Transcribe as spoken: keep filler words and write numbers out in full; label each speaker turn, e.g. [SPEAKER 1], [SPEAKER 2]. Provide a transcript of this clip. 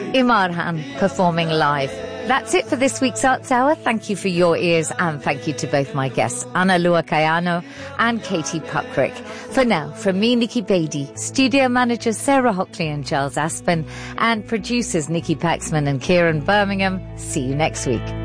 [SPEAKER 1] Imarhan performing live. That's it for this week's Arts Hour. Thank you for your ears, and thank you to both my guests, Ana Lua Kayano and Katie Puckrick. For now, from me, Nikki Beatty, studio managers Sarah Hockley and Charles Aspen, and producers Nikki Paxman and Kieran Birmingham, see you next week.